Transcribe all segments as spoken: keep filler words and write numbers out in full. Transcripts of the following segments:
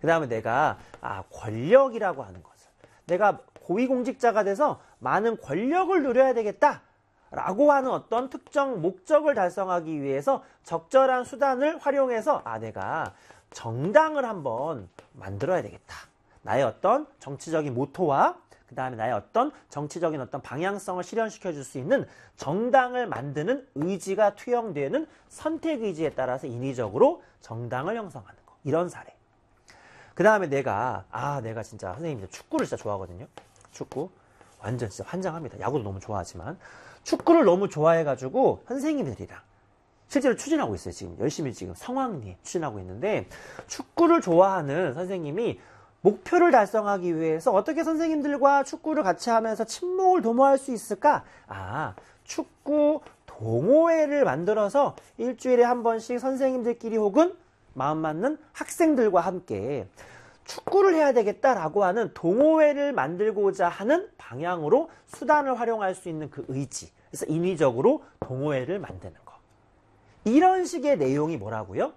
그 다음에 내가 아 권력이라고 하는 것을 내가 고위공직자가 돼서 많은 권력을 누려야 되겠다 라고 하는 어떤 특정 목적을 달성하기 위해서 적절한 수단을 활용해서 아 내가 정당을 한번 만들어야 되겠다. 나의 어떤 정치적인 모토와 그 다음에 나의 어떤 정치적인 어떤 방향성을 실현시켜 줄 수 있는 정당을 만드는 의지가 투영되는 선택의지에 따라서 인위적으로 정당을 형성하는 거. 이런 사례. 그 다음에 내가 아 내가 진짜 선생님이 축구를 진짜 좋아하거든요. 축구. 완전 진짜 환장합니다. 야구도 너무 좋아하지만 축구를 너무 좋아해가지고 선생님들이랑 실제로 추진하고 있어요. 지금 열심히 지금 성황리에 추진하고 있는데 축구를 좋아하는 선생님이 목표를 달성하기 위해서 어떻게 선생님들과 축구를 같이 하면서 친목을 도모할 수 있을까? 아, 축구 동호회를 만들어서 일주일에 한 번씩 선생님들끼리 혹은 마음 맞는 학생들과 함께 축구를 해야 되겠다라고 하는 동호회를 만들고자 하는 방향으로 수단을 활용할 수 있는 그 의지. 그래서 인위적으로 동호회를 만드는 거. 이런 식의 내용이 뭐라고요?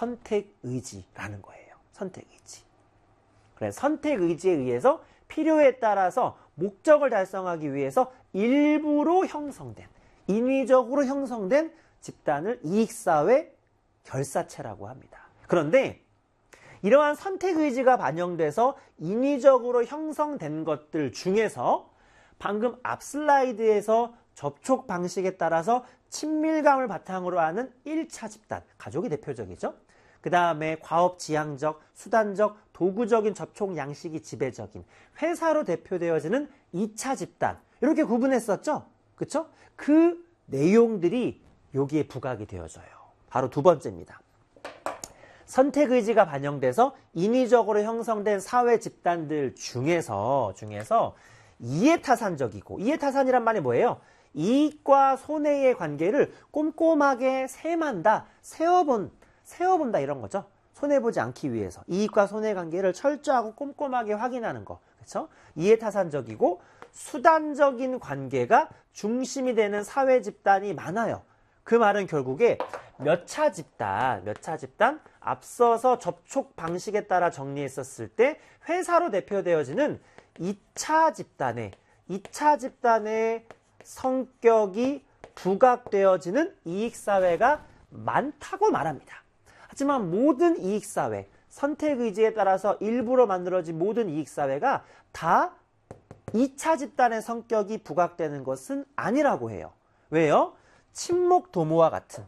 선택의지라는 거예요. 선택의지. 그래서 선택의지에 의해서 필요에 따라서 목적을 달성하기 위해서 일부러 형성된, 인위적으로 형성된 집단을 이익사회 결사체라고 합니다. 그런데 이러한 선택의지가 반영돼서 인위적으로 형성된 것들 중에서 방금 앞 슬라이드에서 접촉 방식에 따라서 친밀감을 바탕으로 하는 일 차 집단, 가족이 대표적이죠. 그 다음에 과업지향적, 수단적, 도구적인 접촉 양식이 지배적인 회사로 대표되어지는 이 차 집단, 이렇게 구분했었죠. 그쵸? 그 내용들이 여기에 부각이 되어져요. 바로 두 번째입니다. 선택의지가 반영돼서 인위적으로 형성된 사회 집단들 중에서 중에서 이해타산적이고, 이해타산이란 말이 뭐예요? 이익과 손해의 관계를 꼼꼼하게 세만다, 세어본, 세어본다 이런 거죠. 손해보지 않기 위해서 이익과 손해 관계를 철저하고 꼼꼼하게 확인하는 거. 그렇죠? 이해타산적이고 수단적인 관계가 중심이 되는 사회 집단이 많아요. 그 말은 결국에 몇 차 집단, 몇 차 집단, 앞서서 접촉 방식에 따라 정리했었을 때 회사로 대표되어지는 이 차 집단의, 이 차 집단의 성격이 부각되어지는 이익사회가 많다고 말합니다. 하지만 모든 이익사회, 선택의지에 따라서 일부러 만들어진 모든 이익사회가 다 이 차 집단의 성격이 부각되는 것은 아니라고 해요. 왜요? 친목 도모와 같은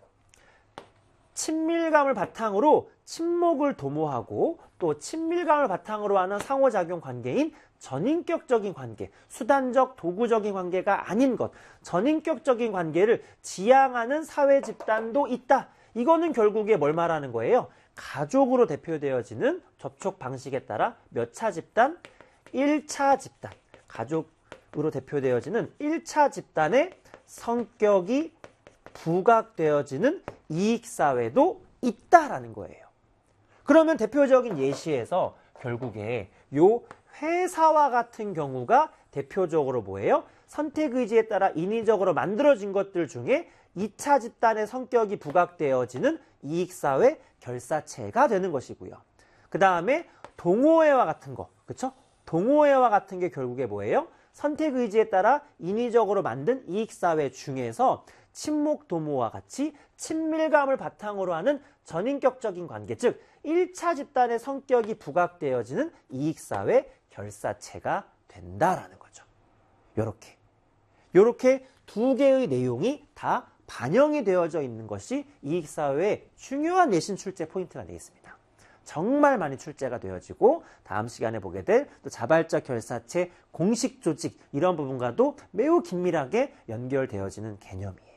친밀감을 바탕으로 친목을 도모하고 또 친밀감을 바탕으로 하는 상호작용 관계인 전인격적인 관계, 수단적, 도구적인 관계가 아닌 것, 전인격적인 관계를 지향하는 사회 집단도 있다. 이거는 결국에 뭘 말하는 거예요? 가족으로 대표되어지는 접촉 방식에 따라 몇 차 집단? 일 차 집단. 가족으로 대표되어지는 일 차 집단의 성격이 부각되어지는 이익사회도 있다라는 거예요. 그러면 대표적인 예시에서 결국에 요 회사와 같은 경우가 대표적으로 뭐예요? 선택의지에 따라 인위적으로 만들어진 것들 중에 이 차 집단의 성격이 부각되어지는 이익사회 결사체가 되는 것이고요. 그 다음에 동호회와 같은 거, 그쵸? 동호회와 같은 게 결국에 뭐예요? 선택의지에 따라 인위적으로 만든 이익사회 중에서 친목 도모와 같이 친밀감을 바탕으로 하는 전인격적인 관계, 즉 일 차 집단의 성격이 부각되어지는 이익사회 결사체가 된다라는 거죠. 요렇게. 요렇게 두 개의 내용이 다 반영이 되어져 있는 것이 이익사회의 중요한 내신 출제 포인트가 되겠습니다. 정말 많이 출제가 되어지고 다음 시간에 보게 될 또 자발적 결사체, 공식 조직 이런 부분과도 매우 긴밀하게 연결되어지는 개념이에요.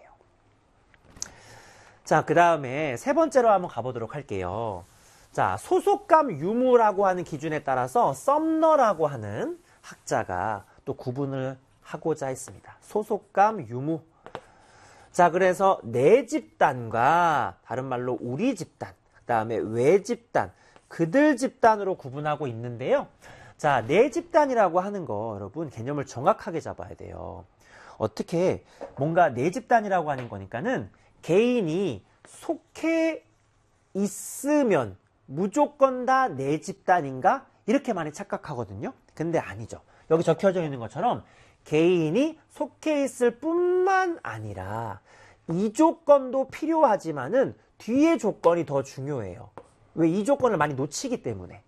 자, 그 다음에 세 번째로 한번 가보도록 할게요. 자, 소속감 유무라고 하는 기준에 따라서 썸너라고 하는 학자가 또 구분을 하고자 했습니다. 소속감 유무. 자, 그래서 내 집단과 다른 말로 우리 집단, 그 다음에 외 집단, 그들 집단으로 구분하고 있는데요. 자, 내 집단이라고 하는 거 여러분 개념을 정확하게 잡아야 돼요. 어떻게 뭔가 내 집단이라고 하는 거니까는 개인이 속해 있으면 무조건 다 내 집단인가? 이렇게 많이 착각하거든요. 근데 아니죠. 여기 적혀져 있는 것처럼 개인이 속해 있을 뿐만 아니라 이 조건도 필요하지만은 뒤에 조건이 더 중요해요. 왜? 이 조건을 많이 놓치기 때문에.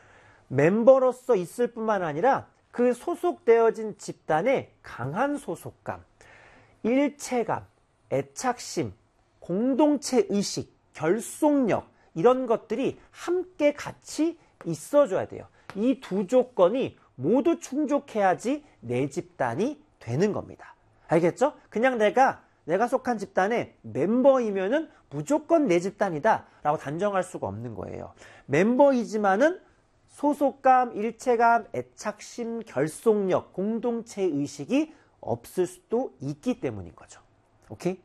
멤버로서 있을 뿐만 아니라 그 소속되어진 집단의 강한 소속감, 일체감, 애착심, 공동체 의식, 결속력 이런 것들이 함께 같이 있어줘야 돼요. 이 두 조건이 모두 충족해야지 내 집단이 되는 겁니다. 알겠죠? 그냥 내가 내가 속한 집단의 멤버이면은 무조건 내 집단이다 라고 단정할 수가 없는 거예요. 멤버이지만은 소속감, 일체감, 애착심, 결속력, 공동체 의식이 없을 수도 있기 때문인 거죠. 오케이?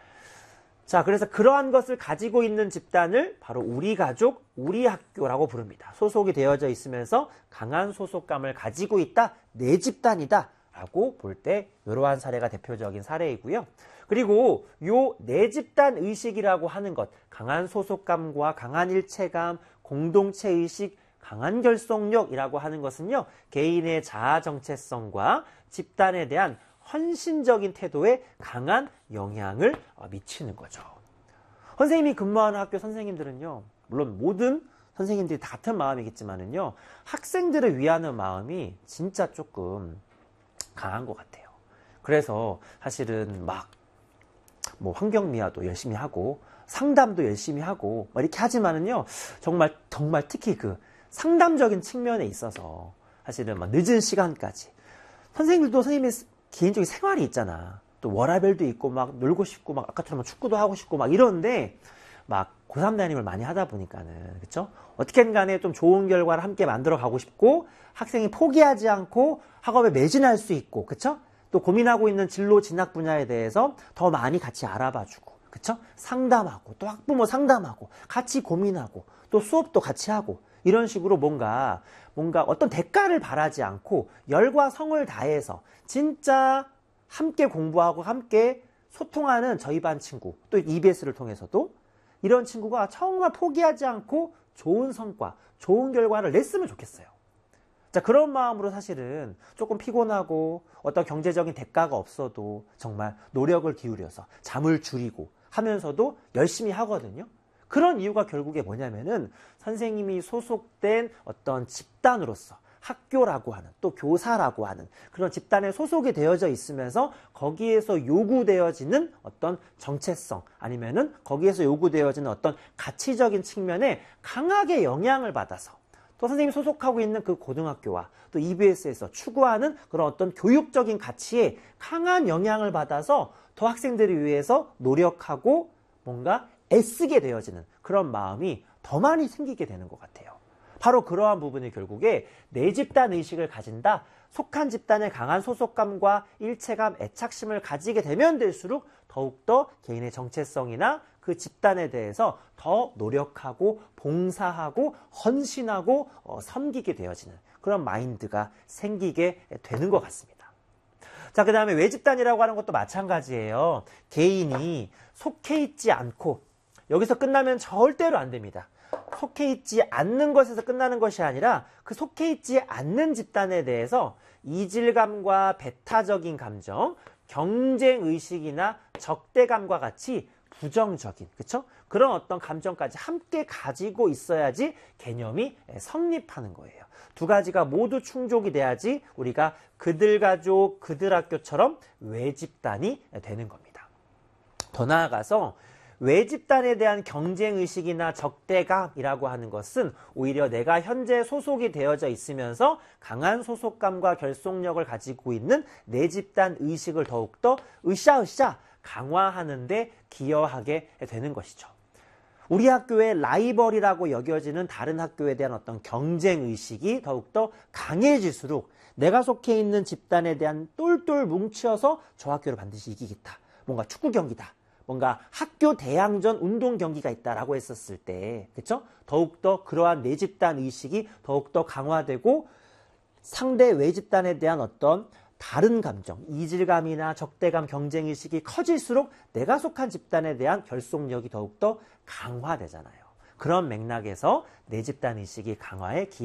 자, 그래서 그러한 것을 가지고 있는 집단을 바로 우리 가족, 우리 학교라고 부릅니다. 소속이 되어져 있으면서 강한 소속감을 가지고 있다, 내 집단이다 라고 볼 때 이러한 사례가 대표적인 사례이고요. 그리고 요 내 집단 의식이라고 하는 것, 강한 소속감과 강한 일체감, 공동체 의식, 강한 결속력이라고 하는 것은요, 개인의 자아 정체성과 집단에 대한 헌신적인 태도에 강한 영향을 미치는 거죠. 선생님이 근무하는 학교 선생님들은요, 물론 모든 선생님들이 다 같은 마음이겠지만은요, 학생들을 위하는 마음이 진짜 조금 강한 것 같아요. 그래서 사실은 막 뭐 환경미화도 열심히 하고 상담도 열심히 하고 이렇게 하지만은요, 정말 정말 특히 그 상담적인 측면에 있어서 사실은 막 늦은 시간까지 선생님들도 선생님의 개인적인 생활이 있잖아. 또 워라밸도 있고 막 놀고 싶고 막 아까처럼 축구도 하고 싶고 막 이러는데 막 고삼 담임을 많이 하다 보니까는 그쵸? 어떻게든 간에 좀 좋은 결과를 함께 만들어 가고 싶고 학생이 포기하지 않고 학업에 매진할 수 있고 그쵸? 또 고민하고 있는 진로 진학 분야에 대해서 더 많이 같이 알아봐주고 그쵸? 상담하고 또 학부모 상담하고 같이 고민하고 또 수업도 같이 하고 이런 식으로 뭔가 뭔가 어떤 대가를 바라지 않고 열과 성을 다해서 진짜 함께 공부하고 함께 소통하는 저희 반 친구 또 이비에스를 통해서도 이런 친구가 정말 포기하지 않고 좋은 성과, 좋은 결과를 냈으면 좋겠어요. 자, 그런 마음으로 사실은 조금 피곤하고 어떤 경제적인 대가가 없어도 정말 노력을 기울여서 잠을 줄이고 하면서도 열심히 하거든요. 그런 이유가 결국에 뭐냐면은 선생님이 소속된 어떤 집단으로서 학교라고 하는 또 교사라고 하는 그런 집단에 소속이 되어져 있으면서 거기에서 요구되어지는 어떤 정체성 아니면은 거기에서 요구되어지는 어떤 가치적인 측면에 강하게 영향을 받아서 또 선생님이 소속하고 있는 그 고등학교와 또 이비에스에서 추구하는 그런 어떤 교육적인 가치에 강한 영향을 받아서 더 학생들을 위해서 노력하고 뭔가 애쓰게 되어지는 그런 마음이 더 많이 생기게 되는 것 같아요. 바로 그러한 부분이 결국에 내 집단 의식을 가진다, 속한 집단의 강한 소속감과 일체감, 애착심을 가지게 되면 될수록 더욱더 개인의 정체성이나 그 집단에 대해서 더 노력하고 봉사하고 헌신하고 어, 섬기게 되어지는 그런 마인드가 생기게 되는 것 같습니다. 자, 그 다음에 외집단이라고 하는 것도 마찬가지예요. 개인이 속해 있지 않고 여기서 끝나면 절대로 안 됩니다. 속해 있지 않는 것에서 끝나는 것이 아니라 그 속해 있지 않는 집단에 대해서 이질감과 배타적인 감정, 경쟁의식이나 적대감과 같이 부정적인, 그쵸? 그런 어떤 감정까지 함께 가지고 있어야지 개념이 성립하는 거예요. 두 가지가 모두 충족이 돼야지 우리가 그들 가족, 그들 학교처럼 외집단이 되는 겁니다. 더 나아가서 외집단에 대한 경쟁의식이나 적대감이라고 하는 것은 오히려 내가 현재 소속이 되어져 있으면서 강한 소속감과 결속력을 가지고 있는 내 집단 의식을 더욱더 으쌰으쌰 강화하는 데 기여하게 되는 것이죠. 우리 학교의 라이벌이라고 여겨지는 다른 학교에 대한 어떤 경쟁의식이 더욱더 강해질수록 내가 속해 있는 집단에 대한 똘똘 뭉쳐서 저 학교를 반드시 이기겠다. 뭔가 축구 경기다. 뭔가 학교 대항전 운동 경기가 있다라고 했었을 때, 그쵸? 더욱더 그러한 내 집단 의식이 더욱더 강화되고 상대 외집단에 대한 어떤 다른 감정, 이질감이나 적대감, 경쟁의식이 커질수록 내가 속한 집단에 대한 결속력이 더욱더 강화되잖아요. 그런 맥락에서 내 집단 의식이 강화에 기